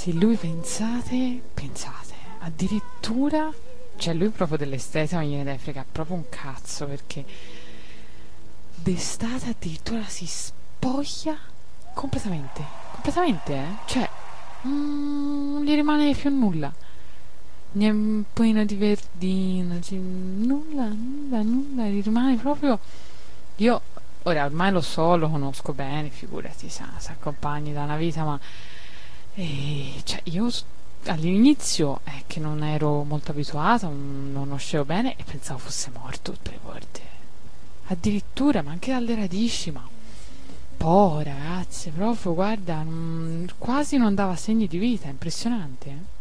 Ragazzi, lui pensate, addirittura, cioè lui proprio dell'estetica mi viene da frega proprio un cazzo, perché d'estate addirittura si spoglia completamente, completamente, cioè non gli rimane più nulla, né un pochino di verdino, nulla, nulla, nulla, gli rimane proprio. Io ora ormai lo so, lo conosco bene, figurati, si accompagni da una vita, ma cioè io all'inizio è che non ero molto abituata, non conoscevo bene e pensavo fosse morto tutte le volte. Addirittura, ma anche dalle radici, ma ragazzi, proprio guarda, quasi non dava segni di vita, impressionante.